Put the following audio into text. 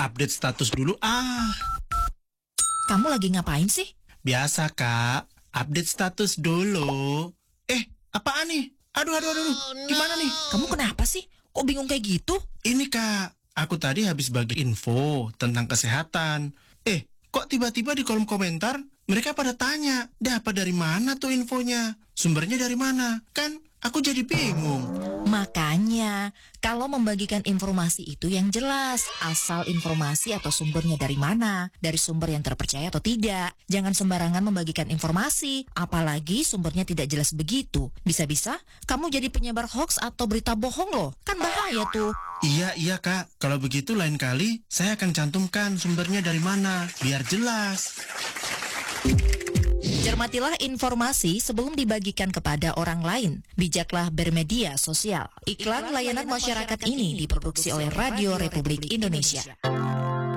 update status dulu. Kamu lagi ngapain sih? Biasa, Kak. Update status dulu. Apaan nih? Aduh. Gimana nih? Kamu kenapa sih? Kok bingung kayak gitu? Ini, Kak. Aku tadi habis bagi info tentang kesehatan. Kok tiba-tiba di kolom komentar mereka pada tanya, dapat dari mana tuh infonya? Sumbernya dari mana? Kan aku jadi bingung. Makanya, kalau membagikan informasi itu yang jelas, asal informasi atau sumbernya dari mana, dari sumber yang terpercaya atau tidak. Jangan sembarangan membagikan informasi, apalagi sumbernya tidak jelas begitu. Bisa-bisa kamu jadi penyebar hoaks atau berita bohong loh, kan bahaya tuh. Iya, Kak. Kalau begitu lain kali saya akan cantumkan sumbernya dari mana, biar jelas. Cermatilah informasi sebelum dibagikan kepada orang lain. Bijaklah bermedia sosial. Iklan layanan masyarakat ini diproduksi oleh Radio Republik Indonesia.